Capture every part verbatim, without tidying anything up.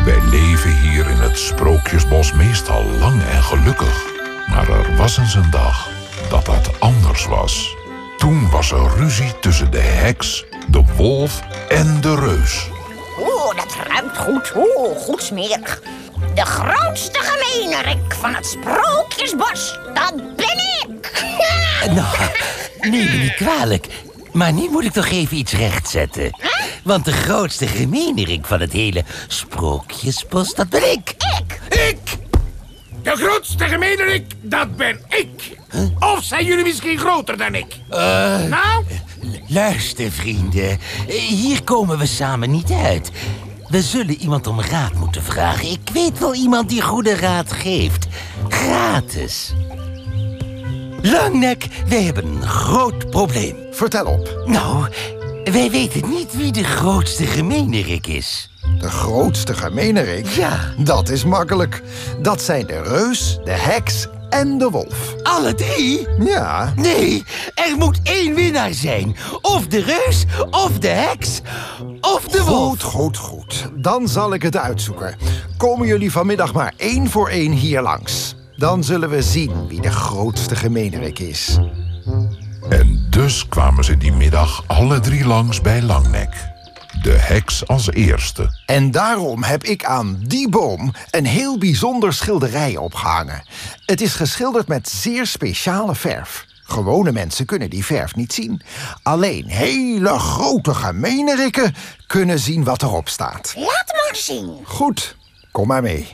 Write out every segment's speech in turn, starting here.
Wij leven hier in het Sprookjesbos meestal lang en gelukkig. Maar er was eens een dag dat dat anders was. Toen was er ruzie tussen de heks, de wolf en de reus. Oeh, dat ruikt goed. Oeh, goed smerig. De grootste gemeenerik van het Sprookjesbos, dat ben ik. Nou, neem me niet kwalijk. Maar nu moet ik toch even iets rechtzetten. Want de grootste gemeenerik van het hele Sprookjesbos, dat ben ik. Ik? Ik! De grootste gemeenerik, dat ben ik. Huh? Of zijn jullie misschien groter dan ik? Uh, nou? Luister, vrienden. Hier komen we samen niet uit. We zullen iemand om raad moeten vragen. Ik weet wel iemand die goede raad geeft. Gratis. Langnek, wij hebben een groot probleem. Vertel op. Nou, wij weten niet wie de grootste gemeenerik is. De grootste gemeenerik? Ja. Dat is makkelijk. Dat zijn de reus, de heks en de wolf. Alle drie? Ja. Nee, er moet één winnaar zijn. Of de reus, of de heks, of de wolf. Goed, goed, goed. Dan zal ik het uitzoeken. Komen jullie vanmiddag maar één voor één hier langs. Dan zullen we zien wie de grootste gemeenerik is. En dus kwamen ze die middag alle drie langs bij Langnek. De heks als eerste. En daarom heb ik aan die boom een heel bijzonder schilderij opgehangen. Het is geschilderd met zeer speciale verf. Gewone mensen kunnen die verf niet zien. Alleen hele grote gemeenerikken kunnen zien wat erop staat. Laat maar zien. Goed, kom maar mee.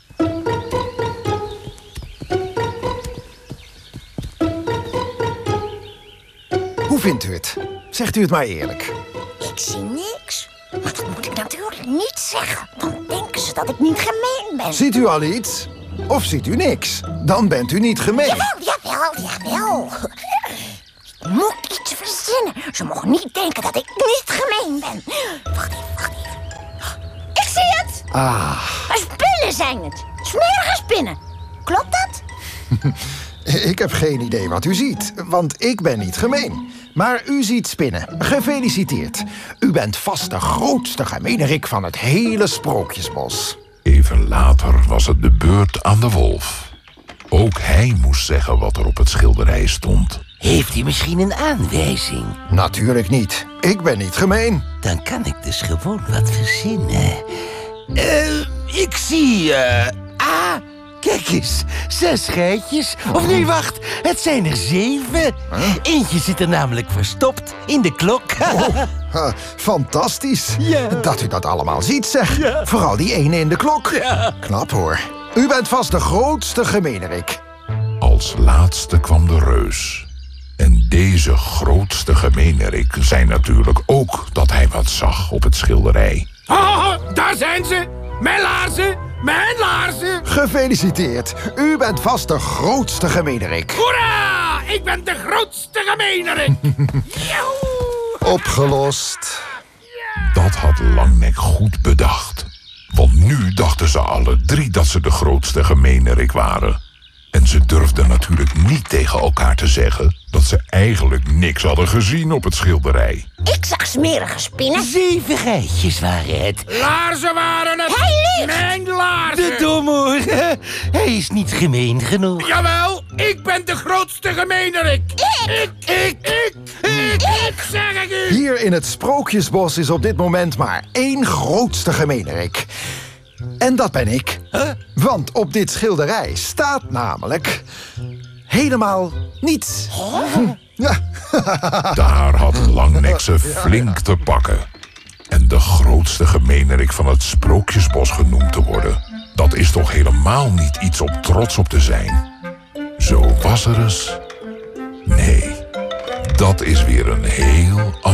Hoe vindt u het? Zegt u het maar eerlijk. Ik zie niks. Maar dat moet ik natuurlijk niet zeggen. Dan denken ze dat ik niet gemeen ben. Ziet u al iets? Of ziet u niks? Dan bent u niet gemeen. Jawel, jawel, jawel. Ik moet iets verzinnen. Ze mogen niet denken dat ik niet gemeen ben. Wacht even, wacht even. Ik zie het. Ah. Maar spinnen zijn het. Smerige spinnen. Klopt dat? Ik heb geen idee wat u ziet, want ik ben niet gemeen. Maar u ziet spinnen. Gefeliciteerd. U bent vast de grootste gemeenerik van het hele Sprookjesbos. Even later was het de beurt aan de wolf. Ook hij moest zeggen wat er op het schilderij stond. Heeft hij misschien een aanwijzing? Natuurlijk niet. Ik ben niet gemeen. Dan kan ik dus gewoon wat verzinnen. Uh, ik zie... Uh, ah, kijk eens. Zes geitjes. Of nee, wacht. Het zijn er zeven. Huh? Eentje zit er namelijk verstopt in de klok. Oh, uh, fantastisch. Ja. Dat u dat allemaal ziet, zeg. Ja. Vooral die ene in de klok. Ja. Knap, hoor. U bent vast de grootste gemeenerik. Als laatste kwam de reus. En deze grootste gemeenerik zei natuurlijk ook dat hij wat zag op het schilderij. Oh, daar zijn ze! Mijn laarzen! Mijn laarzen! Gefeliciteerd. U bent vast de grootste gemeenerik. Hoera! Ik ben de grootste gemeenerik! Opgelost. Dat had Langnek goed bedacht. Want nu dachten ze alle drie dat ze de grootste gemeenerik waren. En ze durfden natuurlijk niet tegen elkaar te zeggen dat ze eigenlijk niks hadden gezien op het schilderij. Ik zag smerige spinnen. Zeven geitjes waren het. Laarzen waren het. Hij liegt. Mijn laarzen. De domoor. Hij is niet gemeen genoeg. Jawel, ik ben de grootste gemeenerik. Ik. Ik, ik, ik, ik, ik, zeg ik u. Hier in het Sprookjesbos is op dit moment maar één grootste gemeenerik. En dat ben ik. Huh? Want op dit schilderij staat namelijk helemaal niets. Huh? Ja. Daar had Langnek ze flink te pakken. En de grootste gemeenerik van het Sprookjesbos genoemd te worden, dat is toch helemaal niet iets om trots op te zijn. Zo was er eens. Nee, dat is weer een heel